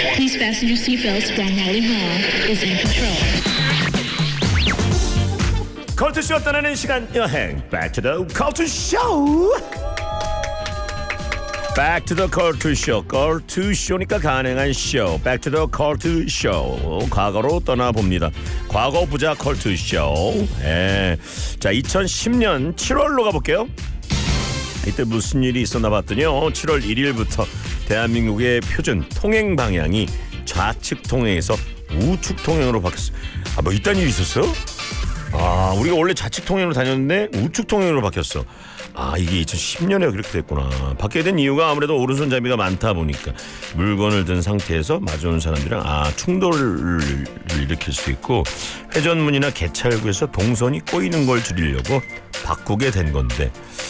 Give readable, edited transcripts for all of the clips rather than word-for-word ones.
Please fasten your seatbelts. Molly Hall is in control. 컬투쇼 떠나는 시간 여행 Back to the Culture Show. Back to the Culture Show. 컬투쇼니까 가능한 쇼. Back to the Culture Show. 과거로 떠나봅니다. 과거 부자 컬투쇼. 자, 2010년 7월로 가볼게요. 이때 무슨 일이 있었나 봤더니요. 7월 1일부터 대한민국의 표준 통행 방향이 좌측 통행에서 우측 통행으로 바뀌었어요. 뭐 이딴 일이 있었어요? 우리가 원래 좌측 통행으로 다녔는데 우측 통행으로 바뀌었어. 이게 2010년에 그렇게 됐구나. 바뀌게 된 이유가 아무래도 오른손잡이가 많다 보니까 물건을 든 상태에서 마주오는 사람들이랑 충돌을 일으킬 수 있고 회전문이나 개찰구에서 동선이 꼬이는 걸 줄이려고 바꾸게 된 건데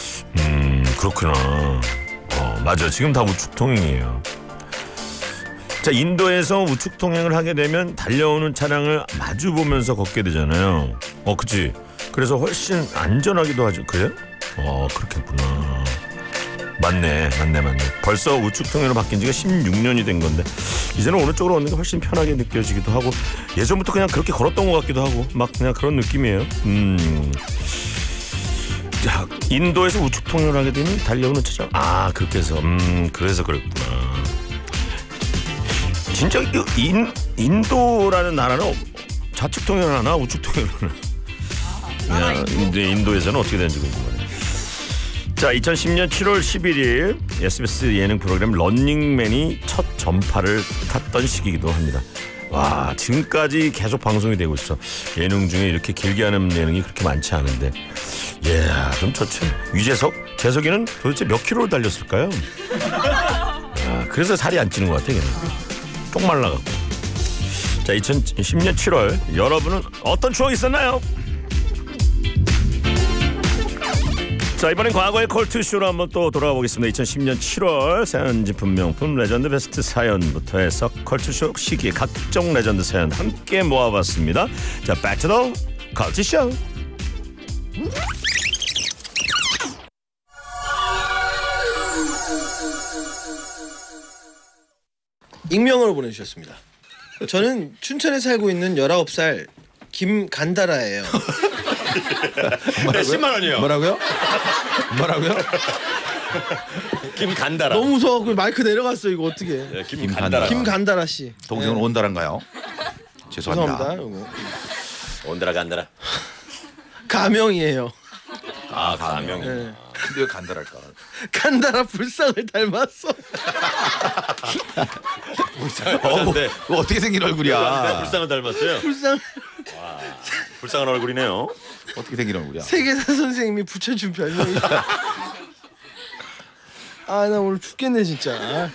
그렇구나. 맞아. 지금 다 우측 통행이에요. 자, 인도에서 우측 통행을 하게 되면 달려오는 차량을 마주 보면서 걷게 되잖아요. 그치. 그래서 훨씬 안전하기도 하죠. 그래요? 그렇겠구나. 맞네. 벌써 우측 통행으로 바뀐 지가 16년이 된 건데 이제는 오른쪽으로 걷는 게 훨씬 편하게 느껴지기도 하고 예전부터 그냥 그렇게 걸었던 것 같기도 하고 막 그냥 그런 느낌이에요. 자, 인도에서 우측 통행을 하게 되면 달려오는 차량 그렇게 해서 그래서 그랬구나. 진짜 인도라는 나라는 좌측 통행을 하나 우측 통행을 하나. 인도에서는 어떻게 되는지 궁금하네. 자, 2010년 7월 11일 SBS 예능 프로그램 런닝맨이 첫 전파를 탔던 시기이기도 합니다. 와, 지금까지 계속 방송이 되고 있어. 예능 중에 이렇게 길게 하는 예능이 그렇게 많지 않은데. 그럼 좋지. 유재석, 재석이는 도대체 몇 킬로를 달렸을까요? 그래서 살이 안 찌는 것 같아. 그냥 쪽 말라갖고. 자, 2010년 7월 여러분은 어떤 추억이 있었나요? 자, 이번엔 과거의 컬투쇼로 한번 또 돌아가 보겠습니다. 2010년 7월 사연진품 명품 레전드 베스트 사연부터 해서 컬투쇼 시기의 각종 레전드 사연 함께 모아봤습니다. 자, Back to the 컬투쇼. 익명으로 보내주셨습니다. 저는 춘천에 살고 있는 19살 김간다라예요. 네, 10만 원이요. 뭐라고요? 김간다라. 너무 무서워. 마이크 내려갔어. 이거 어떻게? 네, 김간다라. 김간다라 씨. 동생은 온다란가요? 죄송합니다. 온다라 간다라. 가명이에요. 가명. 네. 근데 왜 간다랄까? 간다라 불상을 닮았어. 네. 어떻게 생긴 얼굴이야? 불쌍을 닮았어요. 불쌍한 얼굴이네요. 어떻게 생긴 얼굴이야? 세계사 선생님이 붙여준 별명이. 나 오늘 죽겠네 진짜.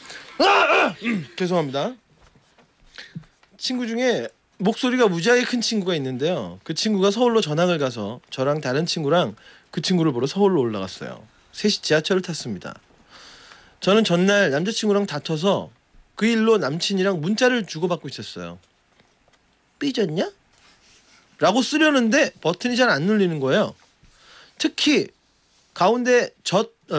죄송합니다. 친구 중에 목소리가 무지하게 큰 친구가 있는데요. 그 친구가 서울로 전학을 가서 저랑 다른 친구랑 그 친구를 보러 서울로 올라갔어요. 셋이 지하철을 탔습니다. 저는 전날 남자친구랑 다퉈서 그 일로 남친이랑 문자를 주고받고 있었어요. 삐졌냐? 라고 쓰려는데 버튼이 잘 안 눌리는 거예요. 특히 가운데